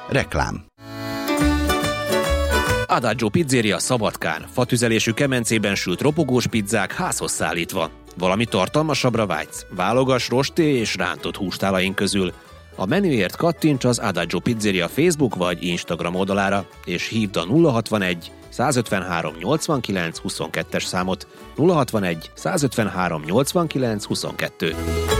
Reklám. Adagio Pizzeria Szabadkán. Fatüzelésű kemencében sült ropogós pizzák házhoz szállítva. Valami tartalmasabbra vágysz? Válogass rosté és rántott hústálaink közül. A menüért kattints az Adagio Pizzeria Facebook vagy Instagram oldalára, és hívd a 061 153 89 22-es számot. 061 153 89 22.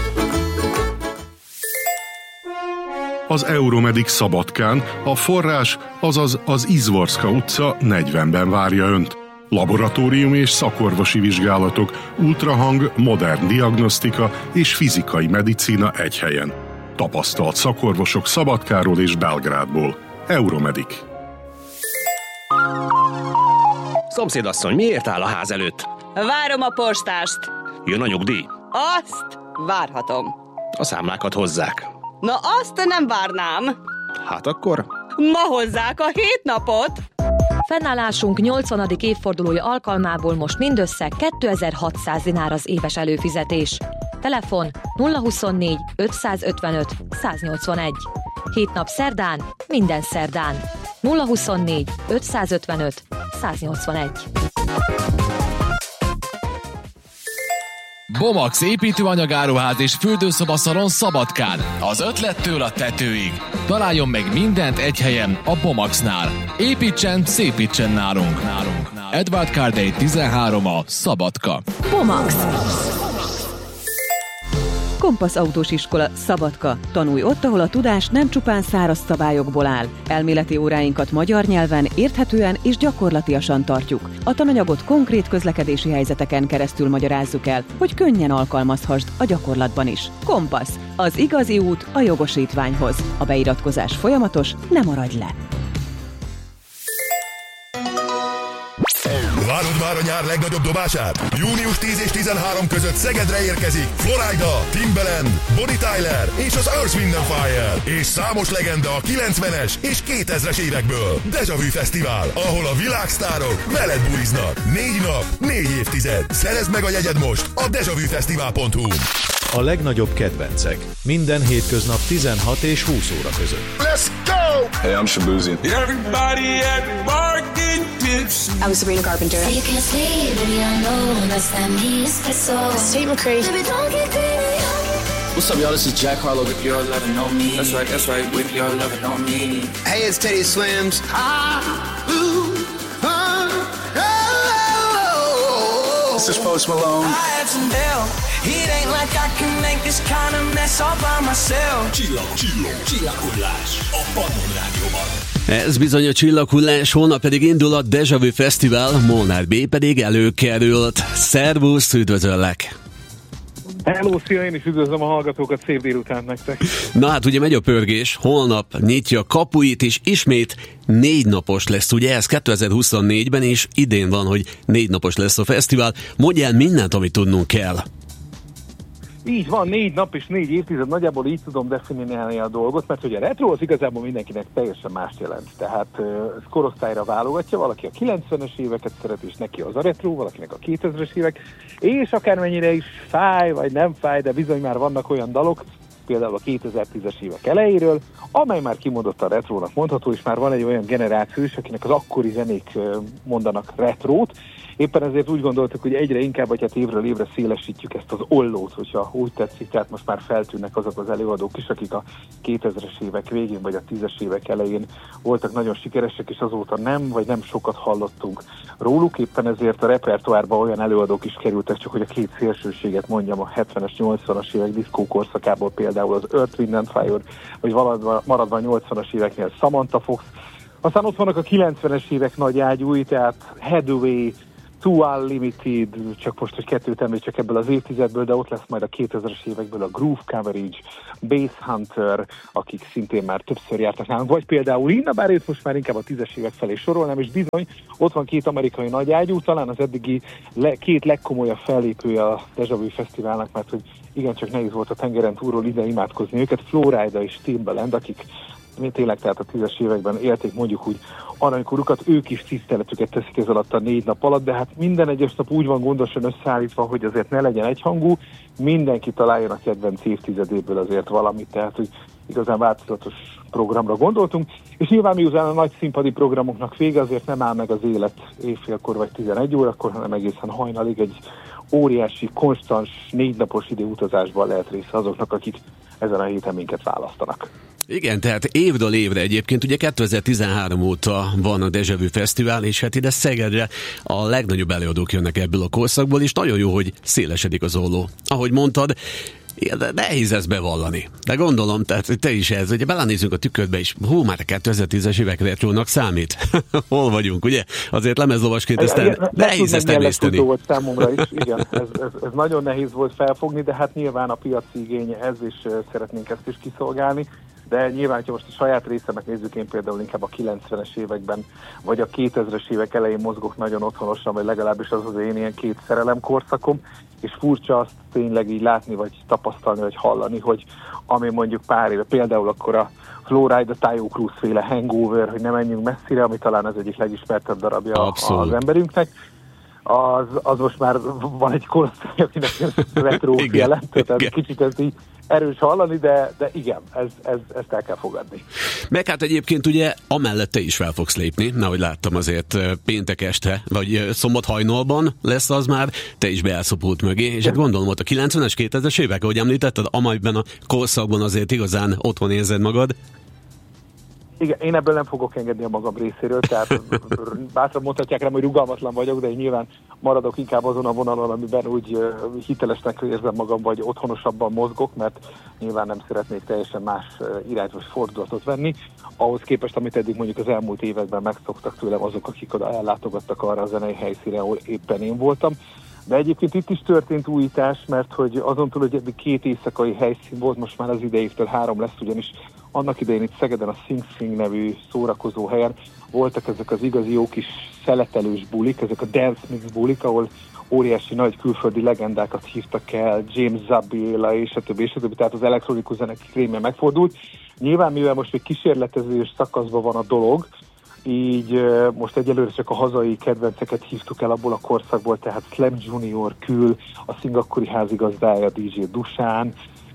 Az Euromedic Szabadkán a forrás, azaz az Izvorska utca 40-ben várja Önt. Laboratóriumi és szakorvosi vizsgálatok, ultrahang, modern diagnosztika és fizikai medicína egy helyen. Tapasztalt szakorvosok Szabadkáról és Belgrádból. Euromedic. Szomszédasszony, miért áll a ház előtt? Várom a postást. Jön a nyugdíj? Azt várhatom. A számlákat hozzák. Na azt nem várnám. Hát akkor? Ma hozzák a 7 napot. Fennállásunk 80. évfordulója alkalmából most mindössze 2600 dinár az éves előfizetés. Telefon 024 555 181. 7 nap szerdán, minden szerdán. 024 555 181. Bomax építőanyagáruház és fürdőszobaszalon Szabadkán. Az ötlettől a tetőig. Találjon meg mindent egy helyen a Bomaxnál. Építsen, szépítsen nálunk. Edward Cardey 13 a Szabadka. Bomax. Kompasz autós iskola Szabadka. Tanulj ott, ahol a tudás nem csupán száraz szabályokból áll. Elméleti óráinkat magyar nyelven, érthetően és gyakorlatiasan tartjuk. A tananyagot konkrét közlekedési helyzeteken keresztül magyarázzuk el, hogy könnyen alkalmazhassd a gyakorlatban is. Kompasz. Az igazi út a jogosítványhoz. A beiratkozás folyamatos, ne maradj le! Várod már a nyár legnagyobb dobását? Június 10 és 13 között Szegedre érkezik Florida, Timbaland, Bonnie Tyler és az Earth, Wind & Fire, és számos legenda a 90-es és 2000-es évekből. Deja Vu Fesztivál, ahol a világsztárok veled buriznak. 4 nap, 4 évtized. Szerezd meg a jegyed most a dejavufesztivál.hu. A legnagyobb kedvencek. Minden hétköznap 16 és 20 óra között. Let's go! Hey, I'm Shabuzi. Everybody at the bar getting tipsy. I'm Sabrina Carpenter. So you can't sleep, baby, I know that's that means so. Steve McCrae. Baby, don't get greedy. What's up, y'all? This is Jack Harlow. If y'all loving on me. That's right. If y'all loving on me. Hey, it's Teddy Swims. This is Post Malone. I had some hell. It ain't like I can make this kind of mess all by myself. Csillaghullás a Pannon Rádióban. Ez bizony a csillaghullás, holnap pedig indul a Deja Vu Fesztivál, Molnár B pedig előkerült. Szervusz, üdvözöllek! Hello, szia, én is üdvözlöm a hallgatókat, szép délután nektek. Na hát ugye megy a pörgés, holnap nyitja kapuit, és ismét 4 napos lesz, ugye ez 2024-ben, és idén van, hogy 4 napos lesz a fesztivál. Mondj el mindent, amit tudnunk kell. Így van, 4 nap és 4 évtized, nagyjából így tudom definiálni a dolgot, mert hogy a retro az igazából mindenkinek teljesen mást jelent. Tehát ez korosztályra válogatja, valaki a 90-es éveket szeret, és neki az a retro, valakinek a 2000-es évek, és akármennyire is fáj, vagy nem fáj, de bizony már vannak olyan dalok, például a 2010-es évek elejéről, amely már kimondottan retrónak mondható, és már van egy olyan generáció is, akinek az akkori zenék mondanak retrót. Éppen ezért úgy gondoltuk, hogy egyre inkább, hogy hát évről évre szélesítjük ezt az ollót, hogyha úgy tetszik, tehát most már feltűnnek azok az előadók is, akik a 2000-es évek végén vagy a 10-es évek elején voltak nagyon sikeresek, és azóta nem sokat hallottunk róluk. Éppen ezért a repertoárba olyan előadók is kerültek, csak hogy a két szélsőséget mondjam, a 70-es, 80-as évek diszkó korszakából például az Earth, Wind & Fire, vagy maradva a 80-as éveknél Samantha Fox. Aztán ott vannak a 90-es évek nagy ágyúi, tehát Hathaway, Too Unlimited, csak most, hogy kettőt említsek ebből az évtizedből, de ott lesz majd a 2000-es évekből a Groove Coverage, Bass Hunter, akik szintén már többször jártak nálunk, vagy például Inna, bár őt most már inkább a 10-es évek felé sorolnám, és bizony, ott van 2 amerikai nagyágyú, talán az eddigi 2 legkomolyabb fellépője a Deja Vu Fesztiválnak, mert hogy igencsak nehéz volt a tengeren túlról ide imádkozni őket, Florida és Timbaland, akik tényleg tehát a 10-es években élték mondjuk úgy aranykorukat, ők is tiszteletüket teszik ez alatt a 4 nap alatt, de hát minden egyes nap úgy van gondosan összeállítva, hogy azért ne legyen egyhangú, mindenki találjon a kedvenc évtizedéből azért valamit, tehát hogy igazán változatos programra gondoltunk, és nyilván miután a nagy színpadi programoknak vége, azért nem áll meg az élet éjfélkor vagy 11 órakor, hanem egészen hajnalig egy óriási, konstans, 4 napos időutazásban lehet része azoknak, akik ezen a héten minket választanak. Igen, tehát évről évre egyébként, ugye 2013 óta van a Déjà Vu Fesztivál, és hát ide Szegedre a legnagyobb előadók jönnek ebből a korszakból, és nagyon jó, hogy szélesedik az olló. Ahogy mondtad, de nehéz ezt bevallani. De gondolom, tehát te is ez, ugye belenézünk a tükörbe is, már a 2010-es évek retrónak számít. Hol vagyunk, ugye? Azért lemezlovasként aztán nehéz ezt emészteni. Volt számomra is, igen. Ez nagyon nehéz volt felfogni, de hát nyilván a piaci igény ez, és szeretnénk ezt is kiszolgálni. De nyilván, ha most a saját részemet nézzük, én például inkább a 90-es években, vagy a 2000-es évek elején mozgok nagyon otthonosan, vagy legalábbis az az én ilyen két szerelem korszakom, és furcsa azt tényleg így látni, vagy tapasztalni, vagy hallani, hogy ami mondjuk pár éve, például akkor a Flowride, a Taio Cruz féle Hangover, hogy ne menjünk messzire, ami talán az egyik legismertebb darabja az emberünknek, az most már van egy korosztály, akinek retro jelent, tehát kicsit ez így erős hallani, de igen, ezt el kell fogadni. Meg hát egyébként ugye amellett te is fel fogsz lépni, nehogy láttam azért péntek este, vagy szombat hajnalban lesz az már, te is beelszopult mögé, és hát gondolom ott a 90-es, 2000-es évek, ahogy említetted, amelyben a korszakban azért igazán otthon érzed magad. Igen, én ebből nem fogok engedni a magam részéről, tehát bátran mondhatják rám, hogy rugalmatlan vagyok, de én nyilván maradok inkább azon a vonalon, amiben úgy hitelesnek érzem magam, vagy otthonosabban mozgok, mert nyilván nem szeretnék teljesen más irányt vagy fordulatot venni. Ahhoz képest, amit eddig mondjuk az elmúlt években megszoktak tőlem azok, akik oda ellátogattak arra a zenei helyszínre, ahol éppen én voltam. De egyébként itt is történt újítás, mert hogy azon túl, hogy eddig 2 éjszakai helyszín volt, most már az idejétől 3 lesz, ugyanis annak idején itt Szegeden a Sing Sing nevű szórakozó helyen voltak ezek az igazi jó kis szeletelős bulik, ezek a dance mix bulik, ahol óriási nagy külföldi legendákat hívtak el, James Zabéla és a többi, tehát az elektronikus zenek krémje megfordult. Nyilván, mivel most még kísérletezős szakaszban van a dolog, így most egyelőre csak a hazai kedvenceket hívtuk el abból a korszakból, tehát Slam Junior Kül, a szingapúri házigazdája DJ Dusán,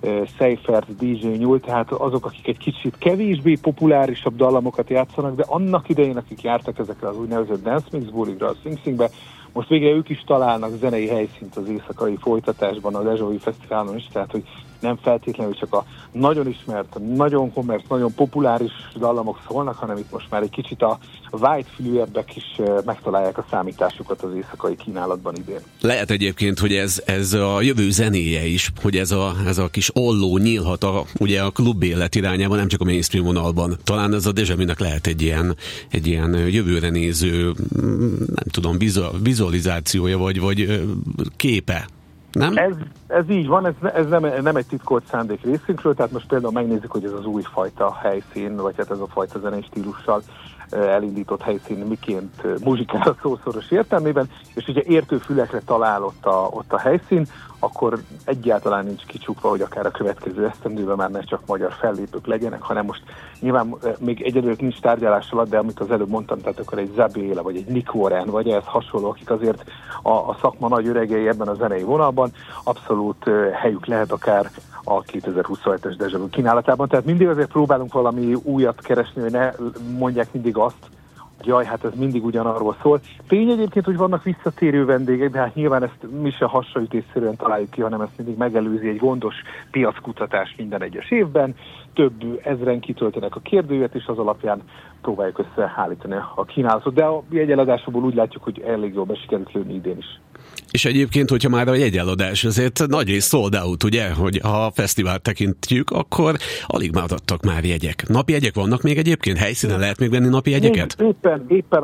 Seifert DJ Nyúl, tehát azok, akik egy kicsit kevésbé populárisabb dallamokat játszanak, de annak idején, akik jártak ezekre az úgynevezett Dance Mix bulikra, a Sing Singbe, most végre ők is találnak zenei helyszínt az éjszakai folytatásban, a Déjà Vu Fesztiválon is, tehát hogy nem feltétlenül csak a nagyon ismert, nagyon kommerc, nagyon populáris dallamok szólnak, hanem itt most már egy kicsit a whitefülűebbek is megtalálják a számításukat az éjszakai kínálatban idén. Lehet egyébként, hogy ez a jövő zenéje is, hogy ez a kis olló nyílhat ugye a klub élet irányában, nem csak a mainstream vonalban. Talán ez a Déjà Vu-nak lehet egy ilyen jövőre néző, nem tudom, vizualizációja, vagy képe. Nem? Ez így van, ez nem egy titkolt szándék részünkről, tehát most például megnézzük, hogy ez az újfajta helyszín, vagy hát ez a fajta zenei stílussal elindított helyszín miként muzsikál a szószoros értelmében, és ugye értő fülekre talál ott a helyszín, akkor egyáltalán nincs kicsukva, hogy akár a következő esztendőben már ne csak magyar fellépők legyenek, hanem most nyilván még egyelőre nincs tárgyalás alatt, de amit az előbb mondtam, tehát akkor egy Zabéla, vagy egy Nick Warren, vagy ehhez hasonló, akik azért a szakma nagy öregei ebben a zenei vonalban, abszolút helyük lehet akár a 2027-es Déjà Vu kínálatában. Tehát mindig azért próbálunk valami újat keresni, hogy ne mondják mindig azt, hogy jaj, hát ez mindig ugyanarról szól. Tény egyébként, hogy vannak visszatérő vendégek, de hát nyilván ezt mi se hasraütésszerűen találjuk ki, hanem ezt mindig megelőzi egy gondos piackutatás minden egyes évben. Több ezren kitöltenek a kérdőjét, és az alapján próbáljuk összeállítani a kínálatot. De a jegyeladásból úgy látjuk, hogy elég jól be sikerült lőni idén is. És egyébként, hogyha már a jegyeladás azért nagyrészt sold out, ugye, hogy ha a fesztivált tekintjük, akkor alig maradtak már jegyek. Napi jegyek vannak még egyébként? Helyszínen lehet még venni napi jegyeket? Éppen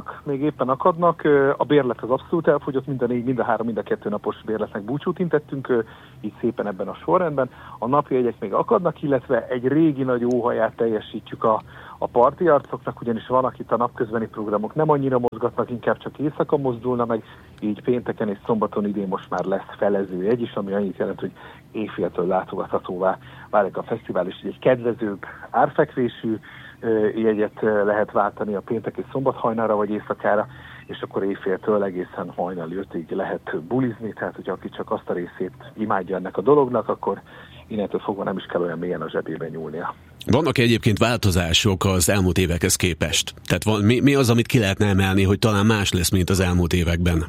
akadnak. A bérlet az abszolút elfogyott, mind a 3, mind a 2 napos bérletnek búcsút intettünk, így szépen ebben a sorrendben. A napi jegyek még akadnak, illetve egy régi nagy óhaját teljesítjük a parti arcoknak, ugyanis vannak itt a napközbeni programok, nem annyira mozgatnak, inkább csak éjszaka mozdulna meg, így pénteken és szombaton idén most már lesz felező jegy is, ami annyit jelent, hogy éjféltől látogathatóvá válik a fesztivál, és egy kedvezőbb árfekvésű jegyet lehet váltani a péntek és szombat hajnalra vagy éjszakára, és akkor éjféltől egészen hajnal 5-ig lehet bulizni, tehát hogyha aki csak azt a részét imádja ennek a dolognak, akkor innentől fogva nem is kell olyan mélyen a zsebébe nyúlnia. Vannak egyébként változások az elmúlt évekhez képest? Tehát mi az, amit ki lehetne emelni, hogy talán más lesz, mint az elmúlt években?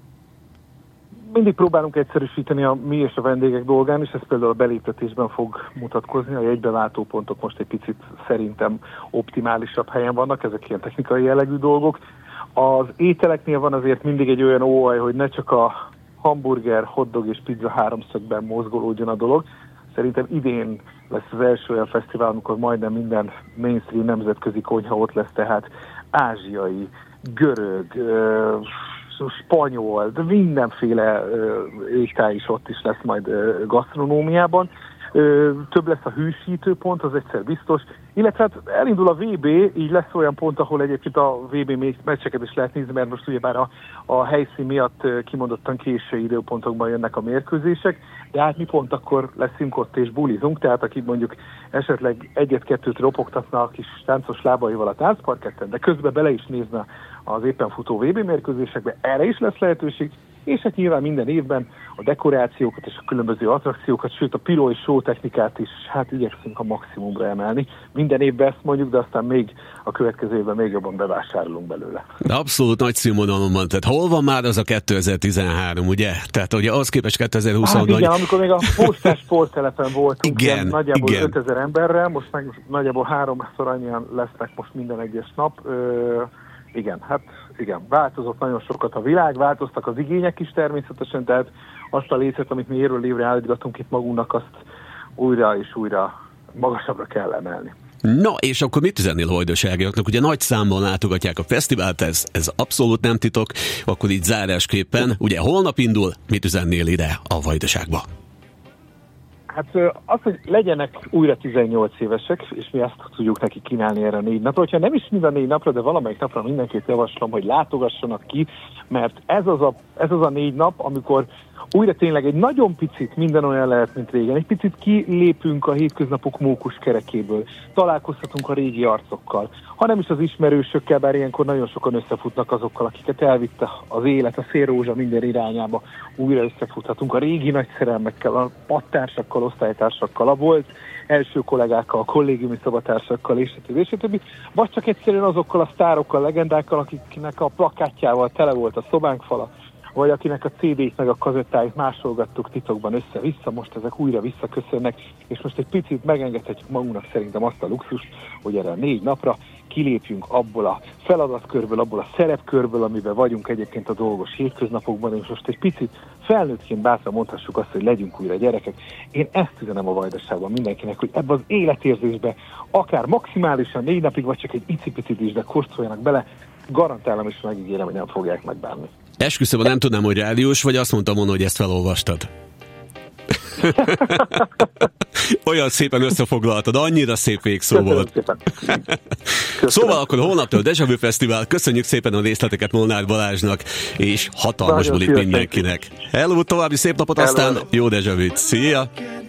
Mindig próbálunk egyszerűsíteni a mi és a vendégek dolgán, és ez például a beléptetésben fog mutatkozni. A jegybeváltó pontok most egy picit szerintem optimálisabb helyen vannak, ezek ilyen technikai jellegű dolgok. Az ételeknél van azért mindig egy olyan óhaj, hogy ne csak a hamburger, hotdog és pizza háromszögben mozgolódjon a dolog. Szerintem idén lesz az első olyan fesztivál, amikor majdnem minden mainstream nemzetközi konyha ott lesz, tehát ázsiai, görög, spanyol, de mindenféle étel is ott is lesz majd gasztronómiában. Több lesz a hűsítőpont, az egyszer biztos. Illetve hát elindul a VB, így lesz olyan pont, ahol egyébként a VB meccseket is lehet nézni, mert most ugyebár a helyszín miatt kimondottan késői időpontokban jönnek a mérkőzések, de hát mi pont akkor leszünk ott és bulizunk, tehát aki mondjuk esetleg egyet-kettőt ropogtatna a kis táncos lábaival a táncparketten, de közben bele is nézne az éppen futó VB mérkőzésekbe, erre is lesz lehetőség, és hát nyilván minden évben a dekorációkat és a különböző attrakciókat, sőt a piró és show technikát is hát igyekszünk a maximumra emelni. Minden évben ezt mondjuk, de aztán még a következő évben még jobban bevásárolunk belőle. De abszolút nagy színvonalon van, tehát hol van már az a 2013, ugye? Tehát ugye az képest 2020 hát igen, amikor még a postás sporttelepen voltunk, igen, nagyjából 5000 emberrel, most meg nagyjából 3-szor annyian lesznek most minden egyes nap. Igen, változott nagyon sokat a világ, változtak az igények is természetesen, tehát azt a lécet, amit mi évről évre állítgatunk itt magunknak, azt újra és újra magasabbra kell emelni. Na, és akkor mit üzennél vajdaságiaknak? Ugye nagy számban látogatják a fesztivált, ez abszolút nem titok, akkor így zárásképpen, ugye holnap indul, mit üzennél ide a Vajdaságba? Hát az, hogy legyenek újra 18 évesek, és mi ezt tudjuk neki kínálni erre a 4 napra. Hogyha nem is mind a 4 napra, de valamelyik napra mindenkit javaslom, hogy látogassanak ki, mert ez az a 4 nap, amikor újra tényleg egy nagyon picit minden olyan lehet, mint régen. Egy picit kilépünk a hétköznapok mókus kerekéből. Találkozhatunk a régi arcokkal. Ha nem is az ismerősökkel, bár ilyenkor nagyon sokan összefutnak azokkal, akiket elvitte az élet, a szélrózsa minden irányába. Újra összefuthatunk a régi nagy szerelmekkel, a pattársakkal, osztálytársakkal, a volt első kollégákkal, a kollégiumi szobatársakkal, és a többi. Vagy csak egyszerűen azokkal a sztárokkal, legendákkal, akiknek a plakátjával tele volt a szobánk fala, vagy akinek a CD-t meg a kazettáit másolgattuk titokban össze-vissza, most ezek újra visszaköszönnek, és most egy picit megengedhetjük magunknak szerintem azt a luxust, hogy erre 4 napra kilépjünk abból a feladatkörből, abból a szerepkörből, amiben vagyunk egyébként a dolgos hétköznapokban, és most egy picit felnőttként bátran mondhassuk azt, hogy legyünk újra gyerekek. Én ezt üzenem a Vajdaságban mindenkinek, hogy ebbe az életérzésbe akár maximálisan 4 napig, vagy csak egy icipicit is, de kóstoljanak bele, garantálom és megígérem, hogy nem fogják megbánni. Esküszöm, nem tudnám, hogy rádiós, vagy azt mondtam volna, hogy ezt felolvastad. Olyan szépen összefoglaltad, annyira szép végszó volt. Szóval akkor holnaptól Déjà Vu Fesztivál. Köszönjük szépen a részleteket Molnár Balázsnak, és hatalmas bulit mindenkinek. Hello, további szép napot, aztán jó Déjà Vu-t. Szia!